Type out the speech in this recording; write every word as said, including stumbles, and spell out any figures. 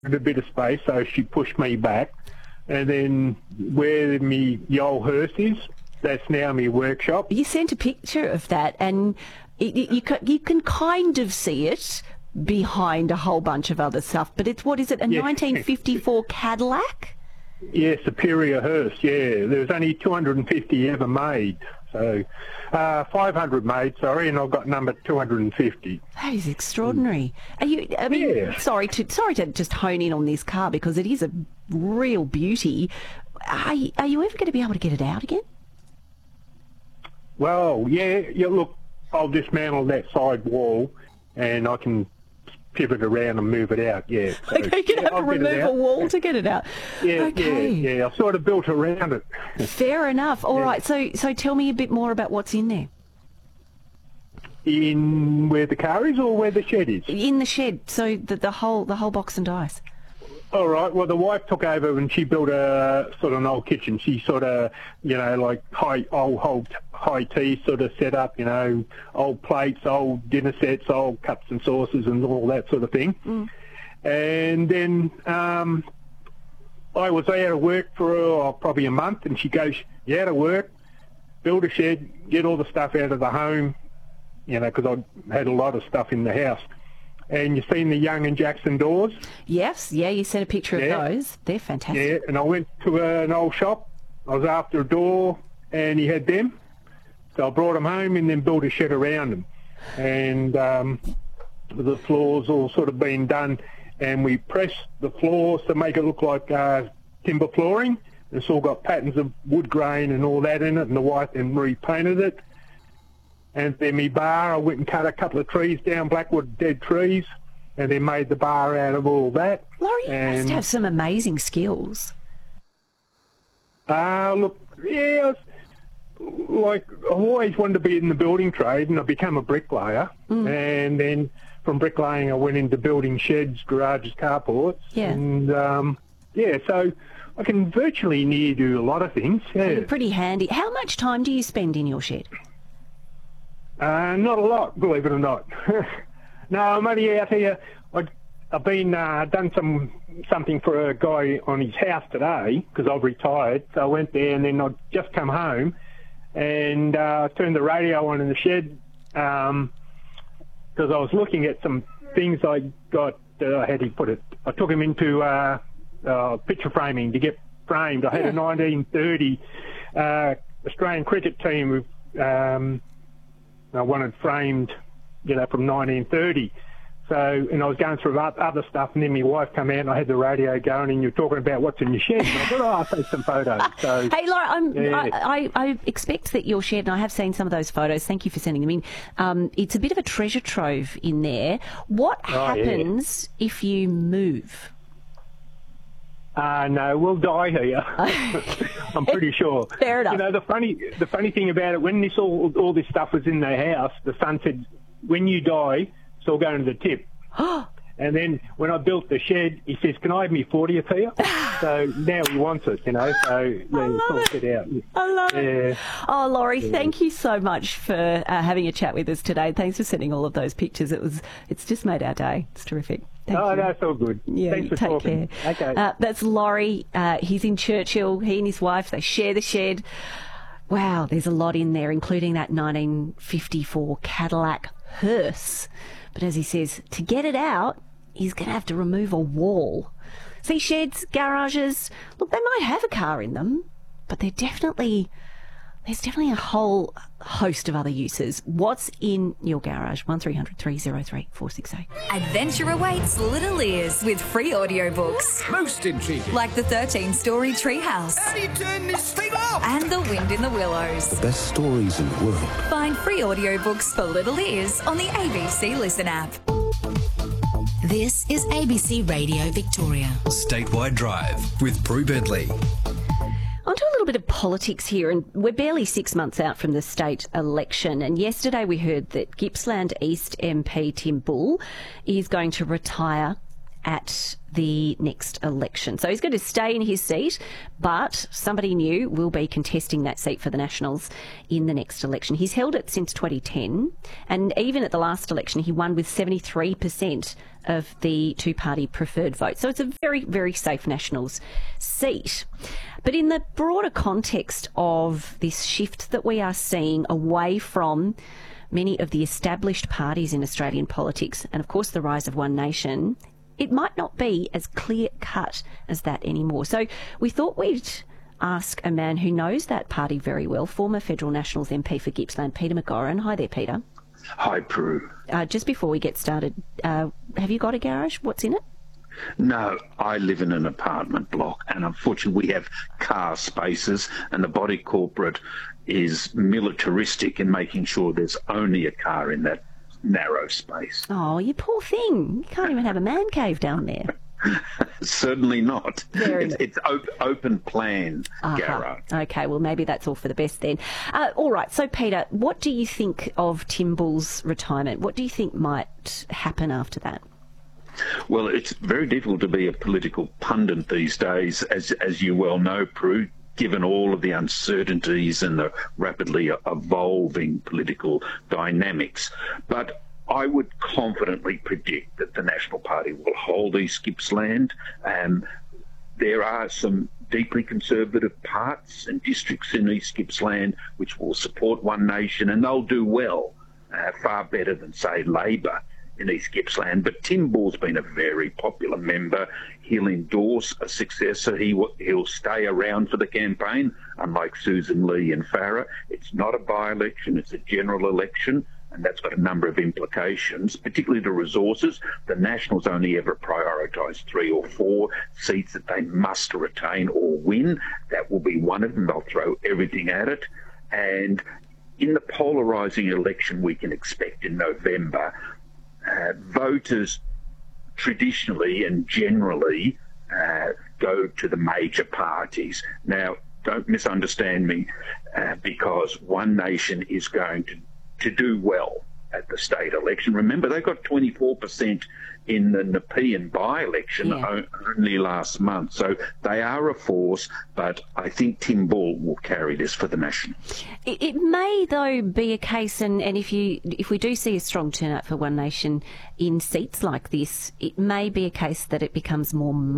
a bit of space, so she pushed me back. And then where me the old hearse is, that's now my workshop. You sent a picture of that, and it, it, you, can, you can kind of see it behind a whole bunch of other stuff. But it's, what is it, a Yes. nineteen fifty-four Cadillac? Yeah, Superior hearse, yeah. There was only two hundred fifty ever made. So, uh, five hundred made, sorry, and I've got number two hundred fifty. That is extraordinary. Are you? I mean, Yeah. sorry to sorry to just hone in on this car because it is a real beauty. Are you, are you ever going to be able to get it out again? Well, yeah, yeah, look, I'll dismantle that side wall and I can pivot around and move it out, yeah. So, Like you can yeah, have I'll to get it remove a out. wall to get it out. Yeah, Okay. yeah, yeah. I've sort of built around it. Fair enough. All right. So so tell me a bit more about what's in there. In where the car is or where the shed is? In the shed. So the the whole the whole box and dice. All right. Well, the wife took over and she built a sort of an old kitchen. She sort of, you know, like high old, old high tea sort of set up, you know, old plates, old dinner sets, old cups and saucers and all that sort of thing. Mm. And then um, I was out of work for uh, probably a month, and she goes, "You out of work? Build a shed, get all the stuff out of the home, you know, because I had a lot of stuff in the house." And you've seen the Young and Jackson doors? Yes. Yeah. You sent a picture Yeah. of those. They're fantastic. Yeah, and I went to uh, an old shop. I was after a door, and he had them. So I brought them home and then built a shed around them. And um, the floors all sort of been done, and we pressed the floors to make it look like uh, timber flooring. It's all got patterns of wood grain and all that in it, and the white, and repainted it. And then my bar, I went and cut a couple of trees down, Blackwood dead trees, and then made the bar out of all that. Laurie, you and, must have some amazing skills. Uh, look, yeah, like, I've always wanted to be in the building trade, and I became a bricklayer. Mm. And then from bricklaying, I went into building sheds, garages, carports. Yeah. And, um, yeah, so I can virtually near do a lot of things, yeah. You're pretty handy. How much time do you spend in your shed? Uh, not a lot, believe it or not. No, I'm only out here. I, I've been uh, done some something for a guy on his house today because I've retired. So I went there, and then I'd just come home and uh, turned the radio on in the shed because I was looking at some things I got. Uh, how do you put it? I took him into uh, uh, picture framing to get framed. I had Yeah. a nineteen thirty uh, Australian cricket team with. Um, I wanted framed, you know, from nineteen thirty. So, and I was going through other stuff, and then my wife came out, and I had the radio going, and you're talking about what's in your shed. And I thought, oh, I'll take some photos. So, Hey, Laura, I'm, Yeah. I, I, I expect that your shed, and I have seen some of those photos, thank you for sending them in, um, it's a bit of a treasure trove in there. What Oh, yeah. happens if you move? uh, no, we'll die here. I'm pretty sure. Fair enough. You know, the funny, the funny thing about it, when this all, all this stuff was in their house, the son said, when you die, it's all going to the tip. And then when I built the shed, he says, can I have me fortieth here? So now he wants it, you know, so yeah, it's all set out. I love Yeah. it. Oh, Laurie, thank you so much for uh, having a chat with us today. Thanks for sending all of those pictures. It was, it's just made our day. It's terrific. Thank Oh, you. no, it's all good. Yeah, Thanks for take talking. care. Okay. Uh, that's Laurie. Uh, he's in Churchill. He and his wife, they share the shed. Wow, there's a lot in there, including that nineteen fifty-four Cadillac hearse. But as he says, to get it out, he's going to have to remove a wall. See, sheds, garages, look, they might have a car in them, but they're definitely... There's definitely a whole host of other uses. What's in your garage? one three hundred three oh three four six eight. Adventure awaits Little Ears with free audiobooks. Most intriguing. Like the thirteen-story Treehouse How do you turn this thing off? and The Wind in the Willows. Best stories in the world. Find free audiobooks for Little Ears on the A B C Listen app. This is A B C Radio Victoria. Statewide Drive with Prue Bentley. On to a little bit of politics here, and we're barely six months out from the state election. And yesterday we heard that Gippsland East M P Tim Bull is going to retire at the next election. So he's going to stay in his seat, but somebody new will be contesting that seat for the Nationals in the next election. He's held it since twenty ten, and even at the last election, he won with seventy-three percent of the two-party preferred vote. So it's a very, very safe Nationals seat. But in the broader context of this shift that we are seeing away from many of the established parties in Australian politics, and of course the rise of One Nation, it might not be as clear-cut as that anymore. So we thought we'd ask a man who knows that party very well, former Federal Nationals M P for Gippsland, Peter McGauran. Hi there, Peter. Hi, Prue. Uh, just before we get started, uh, have you got a garage? What's in it? No, I live in an apartment block, and unfortunately we have car spaces, and the body corporate is militaristic in making sure there's only a car in that narrow space. Oh, you poor thing. You can't even have a man cave down there. Certainly not. Very It's, it's op- open plan, uh-huh. garage. Okay, well, maybe that's all for the best then. Uh, all right, so Peter, what do you think of Tim Bull's retirement? What do you think might happen after that? Well, it's very difficult to be a political pundit these days, as as you well know, Prue, given all of the uncertainties and the rapidly evolving political dynamics. But I would confidently predict that the National Party will hold East Gippsland. Um, there are some deeply conservative parts and districts in East Gippsland which will support One Nation, and they'll do well, uh, far better than, say, Labor in East Gippsland. But Tim Bull's been a very popular member. He'll endorse a successor. He will, he'll stay around for the campaign, unlike Susan Lee and Farah. It's not a by-election, it's a general election, and that's got a number of implications, particularly the resources. The Nationals only ever prioritise three or four seats that they must retain or win. That will be one of them. They'll throw everything at it. And in the polarising election we can expect in November, uh, voters traditionally and generally uh, go to the major parties. Now, don't misunderstand me, uh, because One Nation is going to to do well at the state election. Remember, they got twenty-four percent in the Nepean by-election yeah. only last month. So they are a force, but I think Tim Bull will carry this for the Nationals. It, it may, though, be a case, and, and if you if we do see a strong turnout for One Nation in seats like this, it may be a case that it becomes more